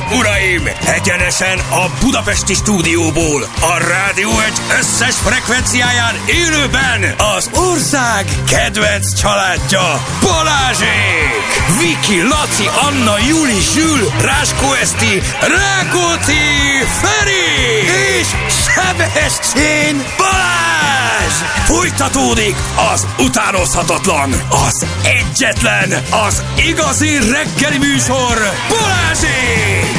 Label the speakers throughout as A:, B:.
A: uraim! Egyenesen a budapesti stúdióból, a Rádió Egy összes frekvenciáján élőben az ország kedvenc családja, Balázsék! Viki, Laci, Anna, Juli, Zsül, Ráskó Eszti, Rákóczi, Feri és Sebestyén Balázs! Folytatódik az utánozhatatlan, az egyetlen, az igazi reggeli műsor, Balázsék!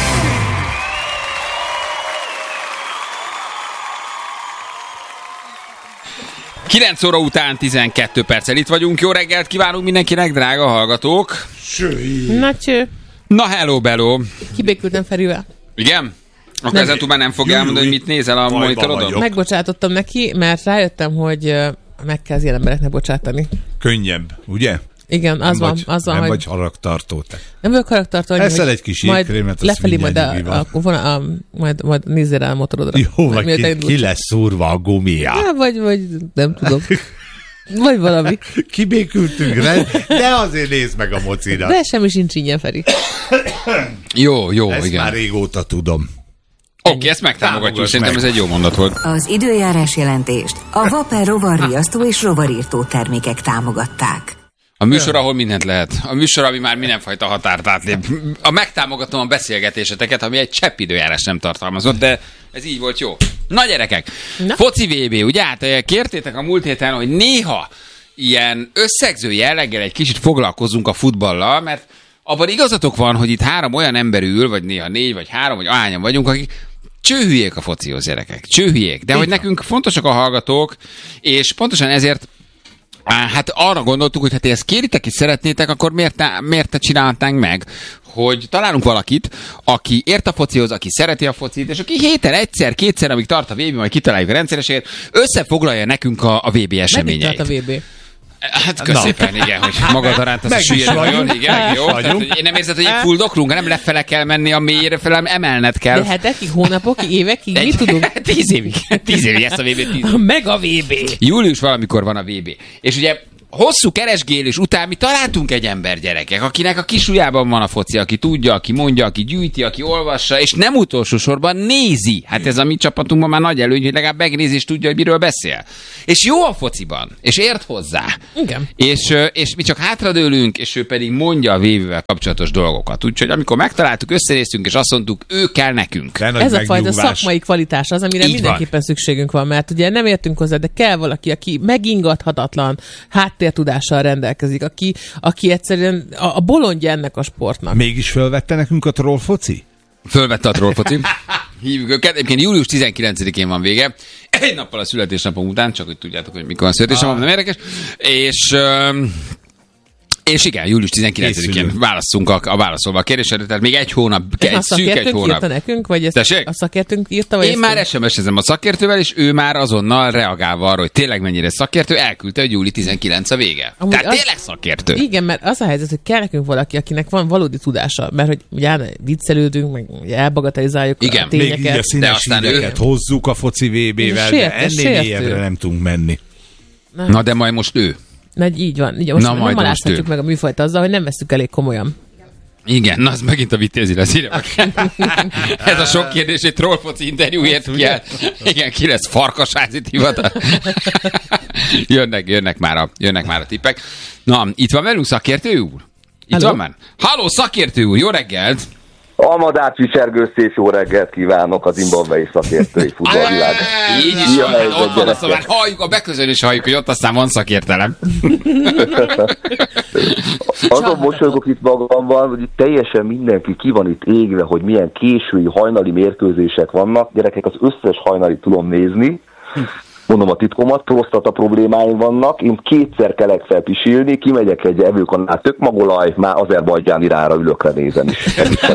B: 9 óra után 12 perccel itt vagyunk. Jó reggelt kívánunk mindenkinek, drága hallgatók!
C: Na cső!
B: Na hello, bello!
C: Kibékültem Ferivel.
B: Igen? Akkor ezzel már nem fog elmondani, hogy mit nézel a monitorodon?
C: Megbocsátottam neki, mert rájöttem, hogy meg kell az ilyen embereknek bocsátani.
D: Könnyebb, ugye?
C: Igen, az van,
D: nem
C: hogy...
D: vagy haragtartó te.
C: Nem vagyok haragtartó,
D: eszel egy kis jégkrémet, azt
C: lefelé majd nézzél rá a motorodra.
D: Jó, vagy ki lesz szúrva a gumia.
C: Ja, vagy nem tudom. Vagy valami.
D: Kibékültünk rá, de azért nézd meg a mocidat.
C: De semmi sincs ingyen, Feri.
B: Jó,
D: ezt
B: igen.
D: Már régóta tudom.
B: Oké, ezt megtámogatjuk, szerintem ez egy jó mondat volt.
E: Az időjárás jelentést a Vaper rovarriasztó és rovarírtó termékek támogatták.
B: A műsor, ahol mindent lehet. A műsor, ami már mindenfajta határt átlép. Megtámogatom a beszélgetéseteket, ami egy csepp időjárás nem tartalmazott, de ez így volt jó. Na gyerekek, foci VB, ugye? Hát kértétek a múlt héten, hogy néha ilyen összegző jelleggel egy kicsit foglalkozzunk a futballal, mert abban igazatok van, hogy itt 3 olyan ember ül, vagy néha 4, vagy 3, vagy ahányan vagyunk, akik csőhülyék a focihoz, gyerekek. Csőhülyék. De hogy nekünk fontosak a hallgatók, és pontosan ezért hát arra gondoltuk, hogy hát ezt kéritek és szeretnétek, akkor miért ne csinálhatnánk meg, hogy találunk valakit, aki ért a focihoz, aki szereti a focit, és aki héten egyszer-kétszer, amíg tart a VB, majd kitaláljuk a rendszeresért, összefoglalja nekünk a VB eseményeit.
C: Meddig tart a VB?
B: Hát köszépen, igen, hogy magad aránt az a süllyed nagyon, igen, jó. Tehát, én nem érzed, hogy így fuldokrunk, hanem lefele kell menni a mélyre, fel emelned kell.
C: De hetekig, hónapokig, évekig, mit tudunk?
B: 10 évig ezt a VB 10 évig.
C: Meg a VB.
B: Július valamikor van a VB. És ugye hosszú keresgélés után mi találtunk egy ember, gyerekek, akinek a kisujjában van a foci, aki tudja, aki mondja, aki gyűjti, aki olvassa, és nem utolsó sorban nézi. Hát ez a mi csapatunkban már nagy előny, hogy legalább megnézi és tudja, hogy miről beszél. És jó a fociban, és ért hozzá.
C: Igen.
B: És mi csak hátradőlünk, és ő pedig mondja a VB-vel kapcsolatos dolgokat. Úgyhogy amikor megtaláltuk, összenéztünk, és azt mondtuk, ő kell nekünk.
C: Ez a fajta szakmai kvalitás az, amire így mindenképpen szükségünk van, mert ugye nem értünk hozzá, de kell valaki, aki megingathatatlan háttértudással rendelkezik, aki egyszerűen a bolondja ennek a sportnak.
D: Mégis fölvette nekünk a trollfoci?
B: Fölvette a trollfoci. Hívjuk őket. Egyébként július 19-én van vége. Egy nappal a születésnapom után, csak hogy tudjátok, hogy mikor a születésnapom, nem érdekes. És igen, július 19-én válaszolva a kérdésre, tehát még egy hónap, szűk egy hónap.
C: Írta nekünk, vagy ezt a szakértőnk írta? Vagy
B: én már SMS-ezem a szakértővel, és ő már azonnal reagálva arra, hogy tényleg mennyire szakértő, elküldte, hogy júli 19 a vége. Amúgy tehát tényleg szakértő.
C: Igen, mert az a helyzet, hogy kell nekünk valaki, akinek van valódi tudása, mert hogy ugye viccelődünk, meg elbagatelizáljuk a tényeket.
D: Még így a színes híreket hozzuk a foci VB-vel, de ennél mélyebbre nem tudunk menni.
B: Na de majd most ő.
C: Így van. Most nem alázhatjuk meg a műfajt azzal, hogy nem veszük elég komolyan.
B: Igen, na az megint a vitézi lesz. Ez a sok kérdés egy trollfoci interjúért igen, ki lesz farkasházi hivatal. jönnek már a tippek. Na, itt van velünk szakértő úr? Itt van már? Halló, szakértő úr, jó reggelt!
F: Almadát visergő szép jó reggelt kívánok a zimbabwei szakértői futballvilág.
B: Így is van, ott van, aztán már halljuk, a beközönés halljuk, hogy ott aztán van szakértelem.
F: Azon mosolygok itt magamban, hogy teljesen mindenki ki van itt égve, hogy milyen késői hajnali mérkőzések vannak. Gyerekek, az összes hajnalit tudom nézni. Mondom a titkomat, prostata problémáim vannak, én 2-szer kelek fel pisilni, kimegyek egy evőkanál tök magolaj, már Azerbajdzsán irányra ülökre nézem is.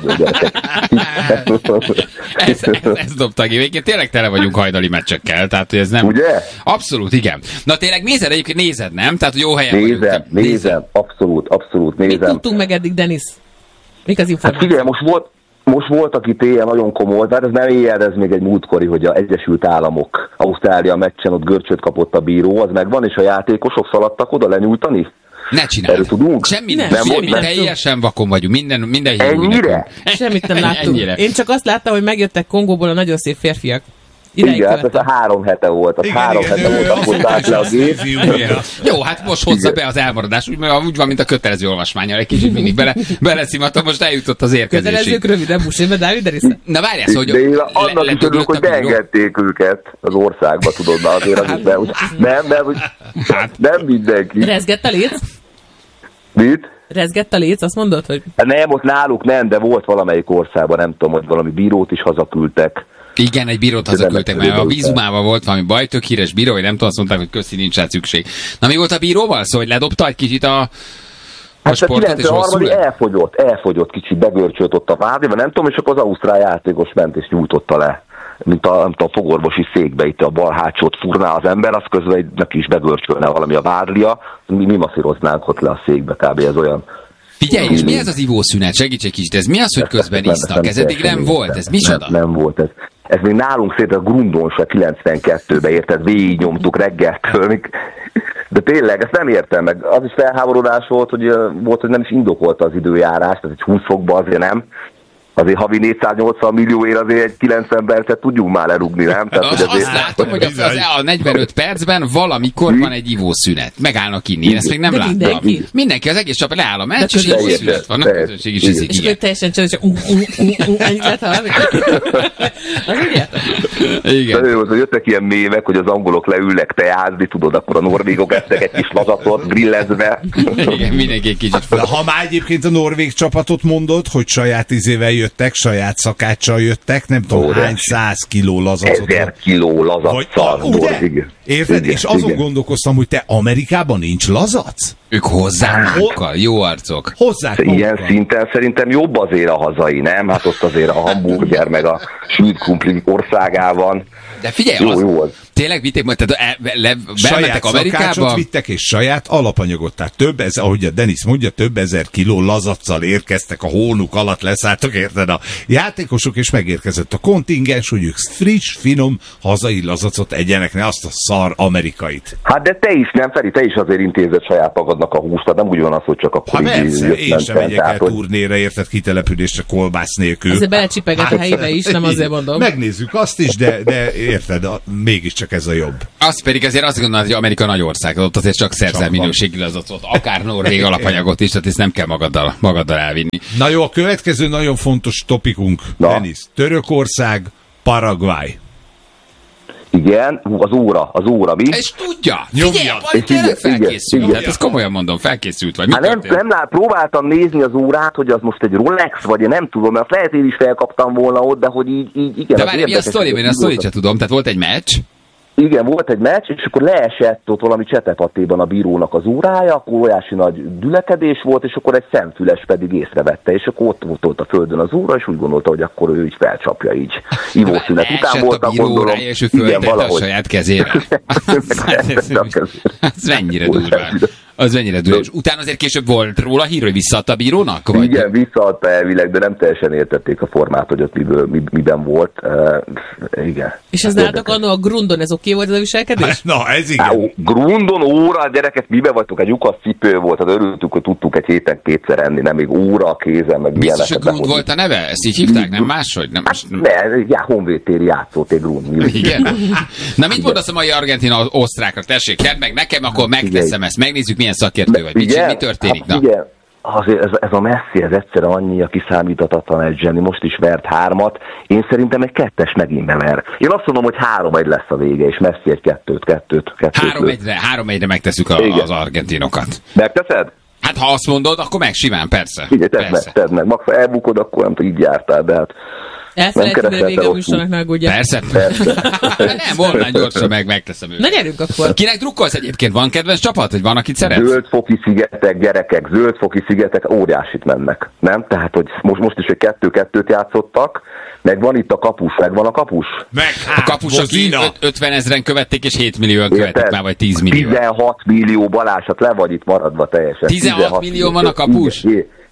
B: Ez dobta ki. Végén tényleg tele vagyunk hajnali meccsekkel, tehát hogy ez nem...
F: Ugye?
B: Abszolút, igen. Na tényleg nézed, nem? Tehát, hogy jó helyen
F: vagyunk. Nézem, abszolút nézem.
C: Mit tudtunk meg eddig, Denis? Mik az információk?
F: Hát figyelj, most volt, aki éjjel nagyon komoly, tehát ez nem éjjel, ez még egy múltkori, hogy az Egyesült Államok Ausztrália meccsen ott görcsöt kapott a bíró, az megvan, és a játékosok szaladtak oda lenyújtani?
B: Ne csináld.
F: Erről tudunk?
B: Semmi nem teljesen vakon vagyunk. Minden
F: ennyire?
C: Semmit nem láttunk. Én csak azt láttam, hogy megjöttek Kongóból a nagyon szép férfiak.
F: Igen, hát ez a 3 hete volt. Az 3 hete volt, akkor állt le a gép.
B: Jó, hát most hozza be az elmaradás. Úgy van, mint a kötelező olvasmányal. Egy kicsit mindig beleszimatom, most eljutott az érkezésig.
C: Kötelezők röviden, Busé, Dávid Erisze.
B: Na várjál, hogy...
F: De én annak is örülök, hogy beengedték őket az országba, tudod, már azért az is nem mindenki.
C: Rezgett a léc?
F: Mit?
C: Rezgett a léc, azt mondod, hogy...
F: Nem, ott náluk nem, de volt valamelyik országban, nem tudom, hogy valami bírót is hazaküldtek.
B: Igen, egy bírót hazaküldtek, mert a Vízumával volt valami baj, tök híres bíró, vagy nem tudom, azt mondták, hogy köszi, nincs rá szükség. Na mi volt a bíróval szó, hogy ledobta egy kicsit a sportot, és hosszú elfogyott kicsit, begörcsölt ott a vádéba, nem tudom, és akkor az ausztrál játékos ment és nyújtotta le. Mint a fogorvosi székbe, itt a bal hátsót furná az ember, az közben neki is begörcsölne valami a vádlia, mi masszíroznánk ott le a székbe, kb. Ez olyan. Figyelj, és mi ez az ivószünet? Segíts egy kicsit, ez mi az, hogy közben isznak? Ez eddig nem volt, ez micsoda?
F: Nem volt ez. Ez még nálunk szét a Grundonsa 92-ben, érted? Végignyomtuk reggeltől. De tényleg, ezt nem értem meg. Az is felháborodás volt, hogy nem is indokolta az időjárás, tehát egy 20 fokban azért nem. Azért havi 480 millióért azért egy 90 percet tudjunk már lerúgni, nem? Tehát, hogy azért...
B: Azt látom, hogy a 45 percben valamikor van egy ivószünet. Megállnak inni, én ezt még nem láttam. Mindenki, az egész csapat leáll a meccs, és ivószünet van. A közönség is iszik.
C: És akkor teljesen csodás, csak ennyit lehet hallani. Az úgy
F: igen. De jöttek ilyen mémek, hogy az angolok leülnek teázni, tudod, akkor a norvégok ettek egy kis lazatot grillezve.
B: Igen, mindenki egy kicsit.
D: Ha már egyébként a norvég csapatot mondod, hogy saját izével jöttek, saját szakáccsal jöttek, nem tudom hány 100 kiló lazacot.
F: 1000 kiló lazatszal.
D: Érted? És azon gondolkoztam, hogy te Amerikában nincs lazac?
B: Ők hozzánkkal, jó arcok.
F: Ilyen szinten szerintem jobb azért a hazai, nem? Hát ott azért a hamburger meg a sült krumpli országában.
B: De figyelj, jó az. Tényleg vitték, tehát bementek Amerikába?
D: Saját vittek és saját alapanyagot. Tehát ahogy a Denis mondja, több ezer kiló lazaccal érkeztek a hónuk alatt, leszálltak, érted? A játékosok, és megérkezett a kontingens, hogy ők friss, finom, hazai lazacot egyenek, ne azt a szar amerikait.
F: Hát de te is nem, Feri, te is azért intézed saját magadnak a húst, tehát nem úgy van az, hogy csak akkor
D: én sem megyek el turnéra, érted, kitelepülésre kolbász nélkül.
C: Ezzel belecsipeget a helyébe is, nem azért mondom.
D: Megnézzük azt is, de érted, mégiscsak ez a jobb.
B: Az pedig azért azt gondolod, hogy Amerika nagy ország, ott azért csak szerzel minőségi lazacot, akár norvég alapanyagot is, tehát ezt nem kell magaddal elvinni.
D: Na jó, a következő nagyon fontos topikunk, Denis. Törökország, Paraguay.
F: Igen, az óra, mi?
B: És tudja, figyelj, felkészült. Hát ezt komolyan mondom, felkészült vagy.
F: Nem próbáltam nézni az órát, hogy az most egy Rolex, vagy én nem tudom, mert lehet én is felkaptam volna ott, de hogy így igen.
B: De várj, mi a sztori? Én a sztorit sem tudom, tehát volt egy meccs.
F: Igen, volt egy meccs, és akkor leesett ott valami Csetepatéban a bírónak az órája, akkor óriási nagy dülekedés volt, és akkor egy szemfüles pedig észrevette, és akkor ott volt a földön az óra, és úgy gondolta, hogy akkor ő így felcsapja így. Ivószünet után volt,
B: a gondolom. És ő föltette a saját kezére. Ez mennyire durva. Az mennyire durva. És utána azért később volt róla hír, hogy visszaadta a bírónak? Vagy?
F: Igen, visszaadta elvileg, de nem teljesen értették a formát, hogy ott miben volt. Igen.
C: És ez nálatok annól a Grundon, ez oké volt ez a viselkedés?
D: Na, ez igen.
F: Grundon óra, gyerekek, miben vagytok? Egy lyukas cipő volt, hát örültünk, hogy tudtuk egy héten kétszer enni, nem még óra a kézen, meg milyenek.
B: Biztos, hogy Grund volt a neve? Ezt így hívták, nem máshogy? Nem,
F: honvédtéri játszótér Grund.
B: Igen. Na mit mondasz a mai argentin osztrákra? Tessék, tedd meg nekem, akkor megteszem ezt. Megnézzük, milyen szakértő vagy. Mi történik?
F: Hát, igen. Azért ez a Messi, ez egyszerre annyi, aki kiszámíthatatlan egy zseni, most is vert 3-at, én szerintem egy 2-es megint bever. Én azt mondom, hogy 3-1 lesz a vége, és Messi egy 2-t.
B: 3-1-re megtesszük az argentinokat.
F: Megteszed?
B: Hát ha azt mondod, akkor meg simán, persze.
F: Igen, tedd meg. Max, ha elbukod, akkor nem tudom, így jártál, de hát...
C: Elfelejteni a vége a műsornak, ne aggódja.
B: Persze. Nem, volnán gyorsan megteszem őket.
C: Na gyerünk akkor.
B: Kinek drukkolsz egyébként? Van kedvenc csapat, vagy van, akit szeretsz?
F: Zöldfoki szigetek, gyerekek, Zöldfoki szigetek óriásit mennek. Nem? Tehát, hogy most is egy 2-2-t játszottak, meg van itt a kapus, megvan a kapus.
B: A kapus, aki 50 000 követték, és 7 millióan követik már, vagy 10 millió.
F: 16 millió Balázsat, le vagy itt maradva teljesen.
B: 16 millió van a kapus?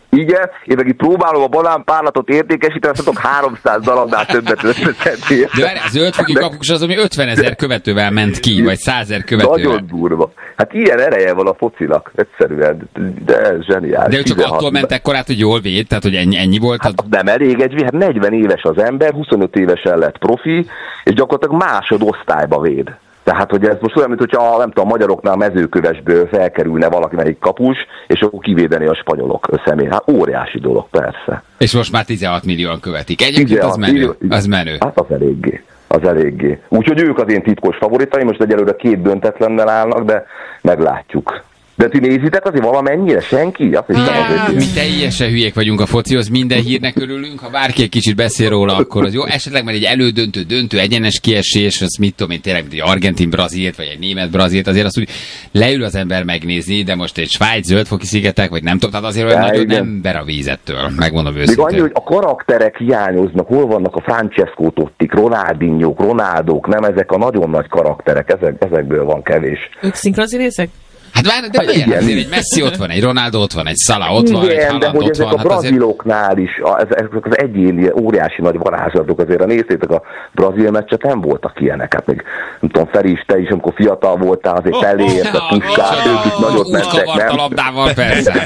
F: Igen, én meg itt próbálom a banánpárlatot értékesíteni, azt mondok 300 darabnál többet összeszedni.
B: De várj, a zöldfoki kapucs az, ami 50 000 követővel ment ki, vagy 100 000 követővel.
F: Nagyon durva. Hát ilyen ereje van a focinak, egyszerűen, de ez zseniális.
B: De ő csak attól ment ekkorát, hogy jól véd, tehát hogy ennyi volt?
F: Hát nem elég, hát 40 éves az ember, 25 évesen lett profi, és gyakorlatilag másodosztályba véd. Tehát, hogy ez most olyan, mint hogyha nem tudom, a magyaroknál mezőkövesből felkerülne valaki melyik kapus, és akkor kivédeni a spanyolok személyt. Hát óriási dolog, persze.
B: És most már 16 millióan követik. Egyébként az menő.
F: Hát az eléggé. Úgyhogy ők az én titkos favoritaim, most egyelőre 2 döntetlennel állnak, de meglátjuk. De ti nézitek azért valamennyire? Senki?
B: Mi teljesen hülyék vagyunk a focihoz, minden hírnek örülünk, ha bárki egy kicsit beszél róla, akkor az jó. Esetleg már egy elődöntő, egyenes kiesés, az mit tudom én, tényleg egy argentin-brazilt, vagy egy német-brazilt, azért azt úgy leül az ember megnézni, de most egy Svájc, Zöldfoki szigetek, vagy nem tudom, tehát azért olyan nagyon nem ber a vízettől, megmondom őszintén.
F: Még annyi, hogy a karakterek hiányoznak, hol vannak a Francesco Tottik, Ronaldinhók, Ronaldók, nem ezek a nagyon nagy karakterek, ezekből van kevés.
C: Ők szinkronszínészek?
B: Hát várj, de miért? Azért egy Messi ott van, egy Ronaldo ott van, egy Salah ott van, egy Haaland ott van.
F: A braziloknál is, ezek az egyéni, óriási nagy varázslatok, azért, ha néztétek a brazil meccset, nem voltak ilyenek. Hát még, nem tudom, Feri is, te is, amikor fiatal voltál, azért Peléért, a Puskát, ők is nagyot mentek, nem?
B: Úgy kavart a labdával, persze.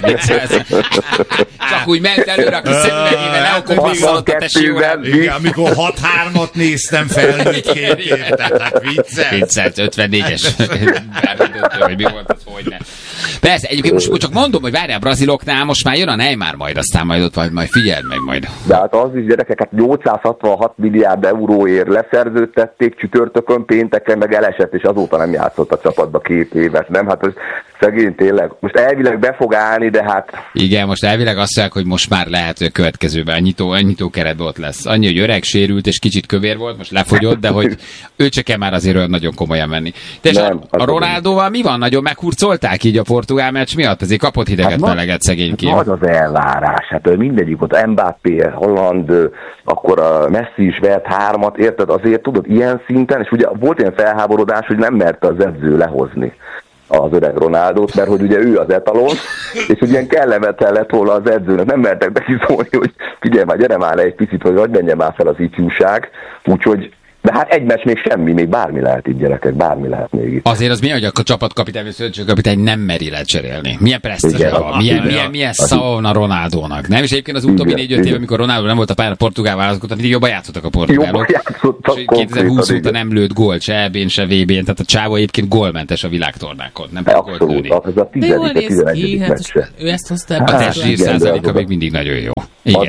B: Csak úgy ment előre, aki szemüvegével leokon visszalott a tessével.
D: Igen, amikor 6-3-at néztem felnőttként, tehát
B: vicces. 54-es. Hogy mi volt az, hogy ne. Persze, egyébként most csak mondom, hogy várjál, a braziloknál most már jön a Neymar majd, aztán majd ott majd figyeld meg majd.
F: De hát az is, gyerekek, hát 866 milliárd euróért leszerződtették, csütörtökön, pénteken meg elesett, és azóta nem játszott a csapatba 2 évet, nem? Hát az szegény tényleg. Most elvileg be fog állni, de hát...
B: Igen, most elvileg azt mondják, hogy most már lehet, hogy a következőben a nyitó keretben ott lesz. Annyi, hogy öreg, sérült és kicsit kövér volt, most lefogyott, de hogy ő se kell már azért olyan nagyon komolyan menni. De a Ronaldóval mi van? Nagyon meghurcolták így a portugál meccs miatt? Azért kapott hideget, meleget szegényként.
F: Nagy az elvárás. Hát mindegyik ott Mbappé, Haaland, akkor a Messi is vert 3-at, érted? Azért tudod, ilyen szinten, és ugye volt ilyen felháborodás, hogy nem merte az edző lehozni az öreg Ronaldót, mert hogy ugye ő az etalon, és ugye ilyen kellemetlen lett volna az edzőnek, nem mertek neki szólni, hogy figyelj már, gyere már le egy picit, hogy menjen már fel az ifjúság, úgyhogy de hát egy meccs még semmi, még bármi lehet itt, gyerekek, bármi lehet még itt.
B: Azért az mi, hogy a csapatkapitány, vagy szövetségkapitány nem meri lecserélni. Milyen presztízse van, milyen szava van a Ronaldónak, nem? És egyébként az utóbbi 4-5 év, amikor Ronaldo nem volt a pályán a portugál választottan, mindig jobban játszottak a portugálok. 2020 óta nem lőtt gólt, se EB-n, se VB-n, tehát a csávó egyébként gólmentes a világtornákon. Nem
F: abszolút, az a 10-11. meccse.
C: Ő ezt hozta.
B: A testzsír százaléka még mindig nagyon jó.
F: Az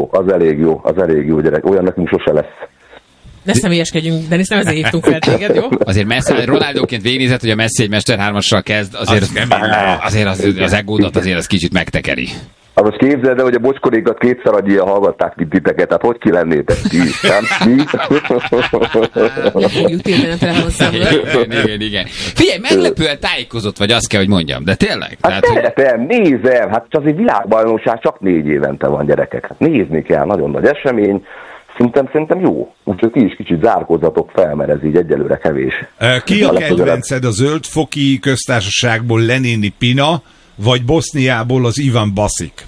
F: elég jó, gyerek. Olyan nekünk sose lesz.
C: Ne személyeskedjünk, Denis, nem ezért hívtunk fel téged, jó?
B: Azért Messi, Ronaldóként végignézett, hogy a Messi egy Mester 3-assal kezd, azért az egódat azért az kicsit megtekeri.
F: Hát most képzeld el, hogy a bocskorékat 2-szer annyian hallgatták, mint titeket, tehát hogy ki lennétek ti is, nem? Mi?
C: Fogjuk térni a telefonszámra.
B: Igen. Figyelj, meglepően tájékozott vagy, azt kell, hogy mondjam, de tényleg?
F: Hát nézem, hát azért világbajnokság csak 4 évente van, gyerekek. Hát nézni kell, nagyon nagy esemény. Szerintem jó. Úgyhogy ti is kicsit zárkózzatok fel, mert ez így egyelőre kevés.
D: Ki a kedvenced a Zöldfoki köztársaságból Lenini Pina, vagy Boszniából az Ivan Basik?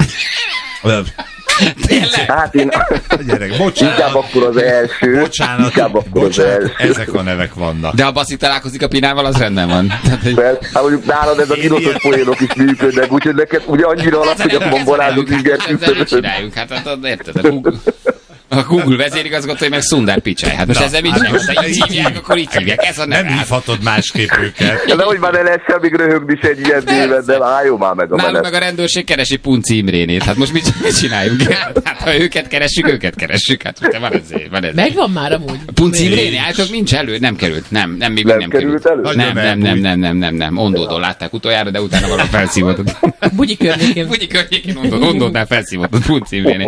B: Tényleg?
F: Hát én...
D: Gyerek, bocsánat.
F: Inkább akkor az első.
D: Bocsánat, ezek a nevek vannak.
B: De ha Baszik találkozik a Pinával, az rendben van.
F: Hát mondjuk nálad ez a kinotos poénok is működnek, úgyhogy neked ugye annyira alap, hogy a bomboládok ingertünk.
B: Ezzel csináljuk, hát érted? A Google vezérigazgatója meg Sundar Pichai. Hát most ezzel mit csináljuk? Ha így hívják, akkor így hívják. Ez a neve.
D: Nem hívhatod másképp őket.
F: De hogy már ne lehessen még röhögni se egy ilyen néven, de álljon már meg a menet.
B: Nálunk meg a rendőrség keresi Punci Imrénét. Hát most mit csináljunk? Hát ha őket keressük. Hát van ez.
C: Megvan már amúgy.
B: Punci Imréné, állítok nincs elő, nem került. Nem, még nem került. Nem. Ondódon látták utoljára, de utána valami felszívott.
C: Bugyi környékén.
B: Ondódnál felszívott Punci Imréné.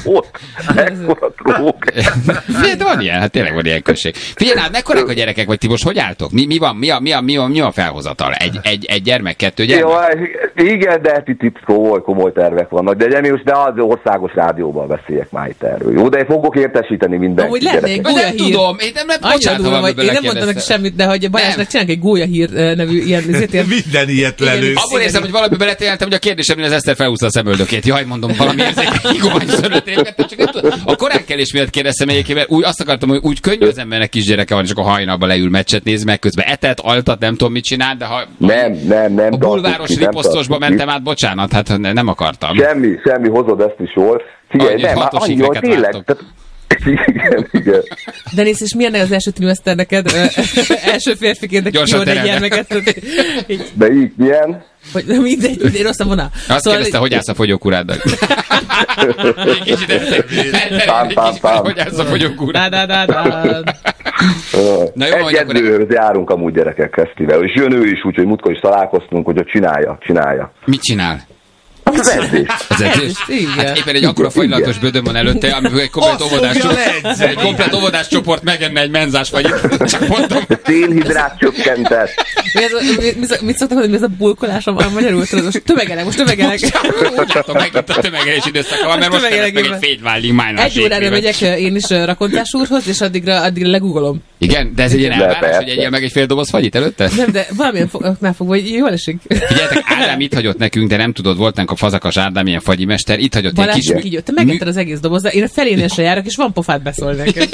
B: De van ilyen, hát tényleg van ilyen község. Figyelj, hát mekkorák a gyerekek, vagy ti most hogy álltok? Mi van a felhozatal? Egy gyermek, 2 gyermek?
F: Igen, de itt komoly tervek vannak. De az országos rádióban beszéljek már itt erről. Jó, de fogok értesíteni mindenkit.
C: Amúgy lenne egy gólyahír.
B: Nem tudom, én
C: nem mondtam neki semmit, de hogy Balázsnak csinálnak egy gólyahír nevű ilyen...
D: Minden ilyet lelősz.
B: Abból érzem, hogy valami beletéltem, hogy a kérdésem, az Eszter felhúzta a szemöldökét. Jaj, mondom, valami érzékeny gomány szörötérgettem, csak nem tudom. A koránkelés miatt kérdeztem egyébként, mert úgy azt akartam, hogy úgy könnyű az embernek kisgyereke van, csak a hajnalba leül meccset néz meg, közben etet, altat, nem tudom mit csinál, de ha
F: nem,
B: a bulváros riposztosba mentem át, bocsánat, hát nem akartam.
F: Semmi, hozod ezt is jól. Figyelj, annyi, hogy tényleg. Igen.
C: Denis, és milyen az első trimester neked? Első férfiként, aki kiord egy gyermeket.
F: De így, milyen?
C: Hogy mindegy, én rossz a vonal.
B: Azt kérdezte, hogy állsz a fogyókúráddal? Kicsit hogy állsz a fogyókúráddal?
F: Egy edzőhöz járunk amúgy gyerekek Kesztivel, és jön ő is, úgyhogy múltkor is találkoztunk, hogy csinálja.
B: Mit csinál?
F: Az edzés.
B: Hát éppen egy akkora fagylatos bödön van előtte, amiből egy komplet óvodáscsoport megenne egy menzás fagyit. Csak mondom.
F: Szénhidrát csökkentett.
C: Mit szoktak mondani, mi ez a bulkolásom a magyarul? Most tömegelek.
B: Úgy látom, megint a tömegelés időszaka van, mert most meg egy fényvállning májnál.
C: Egy órára megyek én is Rakontás úrhoz, és addigra legugolom.
B: Igen, de ez egy ilyen elvárás, hogy egyél meg egy fél doboz fagyit előtte?
C: Nem, de valamilyen oknál fogva, hogy jól esik.
B: Figyeljetek, Ádám itt hagyott nekünk, de nem tudod, voltánk a Fazakas Ádám, ilyen fagyimester, itt hagyott
C: egy kis... Így te megetted az egész doboz, de én a felénél se járok, és van pofát beszólni neked.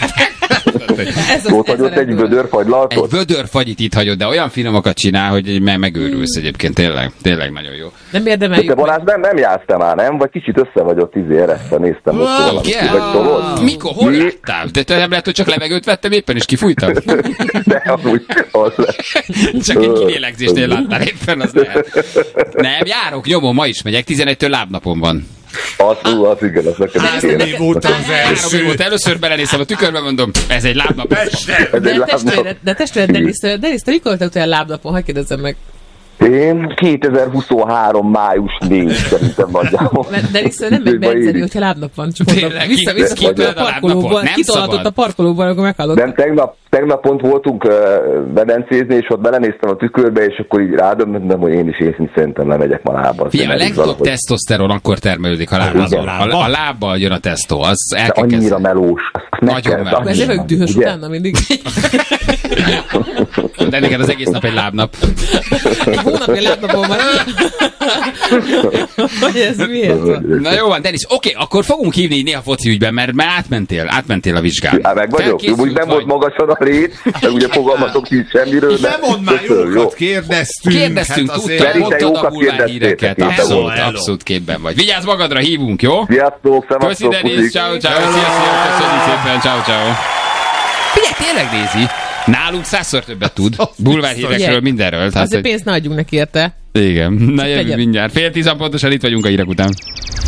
F: Ott hagyott egy vödörfagylaltot?
B: Egy vödörfagyit itt hagyott, de olyan finomakat csinál, hogy megőrülsz egyébként, tényleg nagyon jó.
C: Nem érdemeljük.
F: Te Balázs nem jársz már, nem? Vagy kicsit össze vagy ott ereszte, néztem ott
B: valamit. Mikor? Hol láttál? De nem lehet, hogy csak levegőt vettem éppen, és kifújtam?
F: De amúgy az lesz.
B: Csak egy kilélegzésnél láttál éppen, az lehet. Nem, járok, nyomom, ma is megyek, 11-től lábnapom van.
F: Az igen, az nekem is kéne.
D: 3 év óta az első.
B: Először belenézem a tükörbe, mondom, ez egy lábnap.
C: De testvéred, Denis, te mikor voltál lábnapon? Hadd kérdezzem meg.
F: Én 2023. május 4 szerintem nagyjából.
C: Denis, nem megy beedzeni, hogyha lábnap van. Csak mondom, vissza a parkolóban. Kitolhatott a parkolóban, akkor meghallott.
F: Nem, tegnap pont voltunk medencézni, és ott belenéztem a tükörbe, és akkor így rádöbbentem, hogy én is szerintem lemegyek ma lábbal.
B: Figyelj, a legtöbb tesztoszteron akkor termelődik a lábban. A lábbal jön a tesztó, az elkezdő.
F: Annyira melós.
B: Nagyon melós.
C: Ezért vagyok dühös utána mindig.
B: De neked az egész nap egy lábnap.
C: Egy hónapja lábnapon van. Hogy ez miért van?
B: Na jó van, Denis, oké, akkor fogunk hívni néha foci ügyben, mert átmentél a vizsgán.
F: Hát meg vagyok, úgy nem volt magasan a lét, de ugye fogalmatok nincs semmiről.
D: Nem mondd már, jókat kérdeztünk.
B: Tudtam, mondtad a bulvár híreket. Abszolút képben vagy. Vigyázz magadra, hívunk, jó?
F: Sziasztok, szevasztok,
B: köszi, Denis, ciao, köszönjük szépen, ciao. Figyelj, tényleg nézi. Nálunk 100-szor többet tud. Bulvárhírekről, mindenről.
C: Azért pénzt ne adjunk neki érte.
B: Igen. Na jövünk mindjárt. 9:30 pontosan itt vagyunk a hírek után.